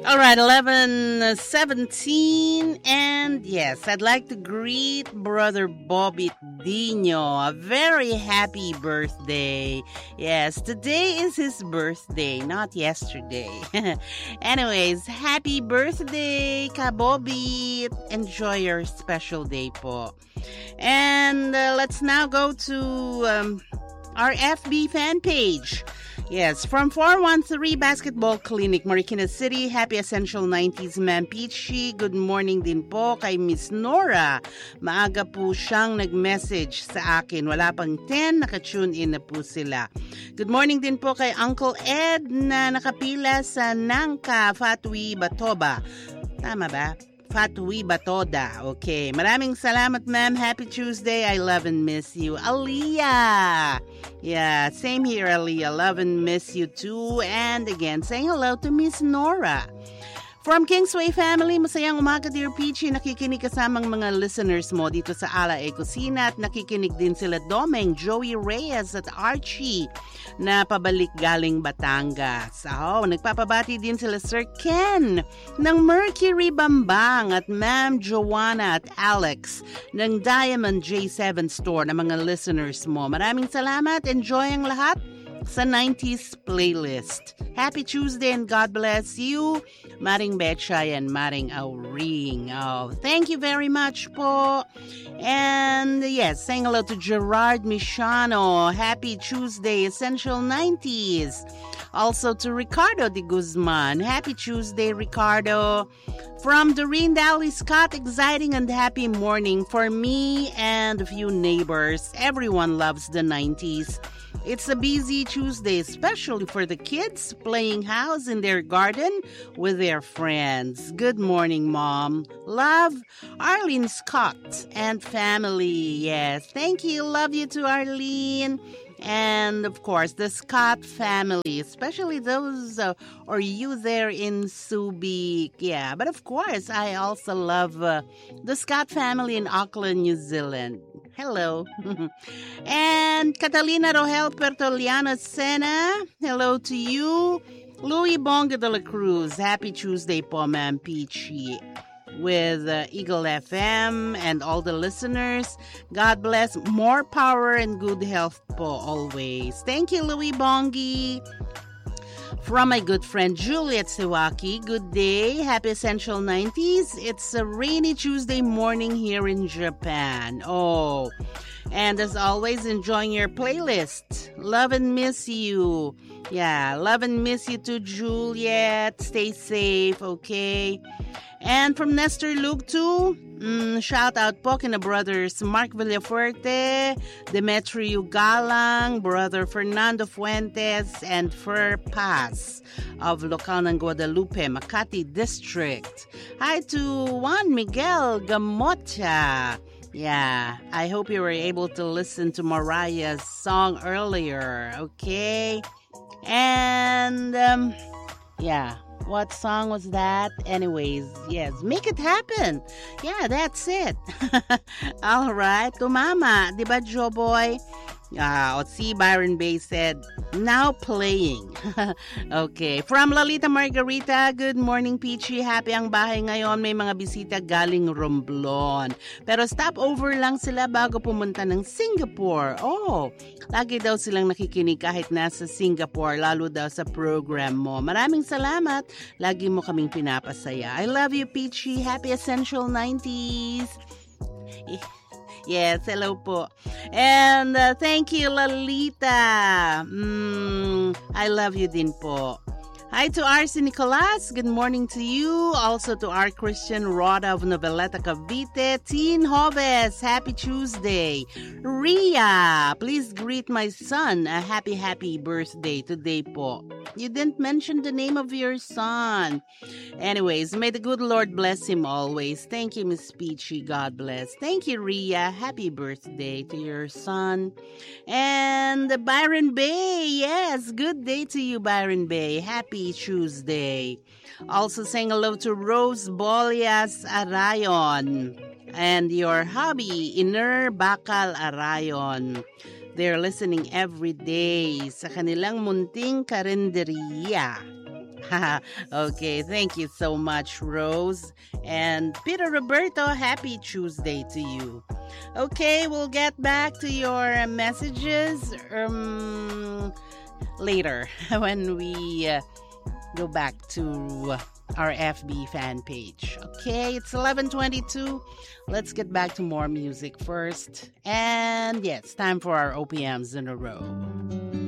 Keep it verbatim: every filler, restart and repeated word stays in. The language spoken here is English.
All right, eleven seventeen, and yes, I'd like to greet Brother Bobby Dino. A very happy birthday. Yes, today is his birthday, not yesterday. Anyways, happy birthday, Ka Bobby. Enjoy your special day po. And uh, let's now go to um, our F B fan page. Yes, from four one three Basketball Clinic, Marikina City. Happy Essential nineties, Ma'am Peachy. Good morning din po kay Miss Nora. Maaga po siyang nag-message sa akin. Wala pang ten, naka-tune in na po sila. Good morning din po kay Uncle Ed na nakapila sa Nangka, Fatwi, Batoba. Tama ba? Fatwi Batoda. Okay. Maraming salamat, ma'am. Happy Tuesday. I love and miss you. Aliyah. Yeah, same here, Aliyah. Love and miss you too. And again, saying hello to Miss Nora. From Kingsway Family, masayang umaga, Dear Peachy. Nakikinig kasamang mga listeners mo dito sa Ala E Kusina at nakikinig din sila Domeng, Joey Reyes at Archie na pabalik galing Batangas. Oh, nagpapabati din sila Sir Ken ng Mercury Bambang at Ma'am Joanna at Alex ng Diamond J seven Store na mga listeners mo. Maraming salamat. Enjoy ang lahat sa nineties playlist. Happy Tuesday and God bless you, Maring Betchay and Maring Auring. Oh, thank you very much po. And yes, saying hello to Gerard Michano. Happy Tuesday, Essential nineties. Also to Ricardo de Guzman. Happy Tuesday, Ricardo. From Doreen Dally Scott, exciting and happy morning for me and a few neighbors. Everyone loves the nineties. It's a busy Tuesday, especially for the kids playing house in their garden with their friends. Good morning, Mom. Love, Arlene Scott and family. Yes, thank you. Love you to Arlene. And, of course, the Scott family, especially those, uh, or you there in Subic. Yeah, but of course, I also love uh, the Scott family in Auckland, New Zealand. Hello. And Catalina Rohel Pertoliano Sena, hello to you. Louis Bonga de la Cruz, happy Tuesday po, Ma'am Peachy. With uh, Eagle F M and all the listeners. God bless. More power and good health po always. Thank you, Louis Bongi. From my good friend Juliet Sewaki, good day. Happy Essential nineties. It's a rainy Tuesday morning here in Japan. Oh, and as always, enjoying your playlist. Love and miss you. Yeah, love and miss you too, Juliet. Stay safe, okay? And from Nestor Luke too, mm, shout out po kina brothers Mark Villafuerte, Demetrio Galang, brother Fernando Fuentes, and Fer Paz of Local ng Guadalupe, Makati District. Hi to Juan Miguel Gamocha. Yeah, I hope you were able to listen to Mariah's song earlier, okay? And, um, yeah. What song was that? Anyways, yes, make it happen. Yeah, that's it. All right, tumama. Diba, Joe Boy? Uh, let's see, Byron Bay said, now playing. Okay. From Lalita Margarita, good morning, Peachy. Happy ang bahay ngayon. May mga bisita galing Romblon. Pero stop over lang sila bago pumunta ng Singapore. Oh, lagi daw silang nakikinig kahit nasa Singapore, lalo daw sa program mo. Maraming salamat. Lagi mo kaming pinapasaya. I love you, Peachy. Happy Essential nineties. Yes, hello po. And uh, thank you, Lalita. Mm, I love you din po. Hi to R C Nicolas. Good morning to you. Also to R Christian Roda of Noveleta Cavite. Teen Hoves. Happy Tuesday. Ria, please greet my son a happy, happy birthday today po. You didn't mention the name of your son. Anyways, may the good Lord bless him always. Thank you, Miss Peachy. God bless. Thank you, Ria. Happy birthday to your son. And Byron Bay. Yes, good day to you, Byron Bay. Happy Tuesday. Also saying hello to Rose Bolias Arayon and your hubby, Inner Bakal Arayon. They're listening every day sa kanilang munting karenderiya. Okay, thank you so much, Rose. And Peter Roberto, happy Tuesday to you. Okay, we'll get back to your messages um, later when we uh, go back to our F B fan page. Okay, it's eleven twenty-two. Let's get back to more music first. And yes, time for our O P Ms in a row.